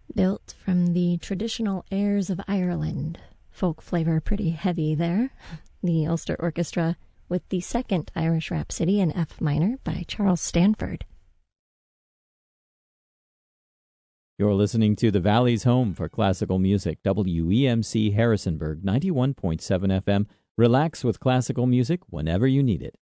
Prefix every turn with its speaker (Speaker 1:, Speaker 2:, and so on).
Speaker 1: Built from the traditional airs of Ireland. Folk flavor pretty heavy there. The Ulster Orchestra with the second Irish Rhapsody in F minor by Charles Stanford.
Speaker 2: You're listening to the Valley's home for classical music, WEMC Harrisonburg 91.7 FM. Relax with classical music whenever you need it.